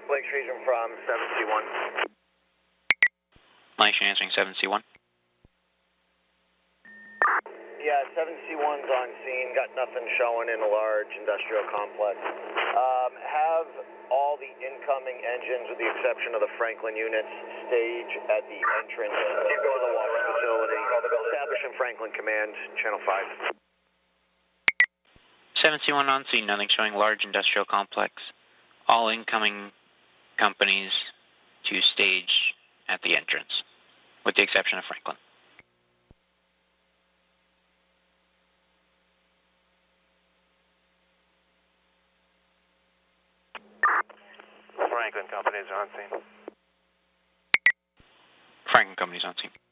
Blake Streetman from 7C1. Mike answering 7C1. Yeah, 7C1's on scene, got nothing showing in a large industrial complex. Have all the incoming engines, with the exception of the Franklin units, stage at the entrance to the Walker facility. Establishing Franklin Command, Channel 5. 7C1 on scene, nothing showing large industrial complex. All incoming companies to stage at the entrance, with the exception of Franklin. Franklin companies are on scene. Franklin companies on scene.